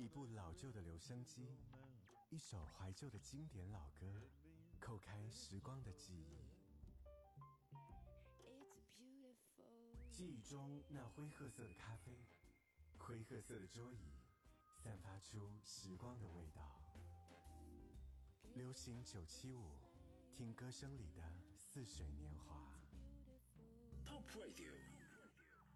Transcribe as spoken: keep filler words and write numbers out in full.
一部老旧的留声机，一首怀旧的经典老歌，叩开时光的记忆。记忆中那灰褐色的咖啡，灰褐色的桌椅，散发出时光的味道。流行九七五，听歌声里的似水年华。 Top Radio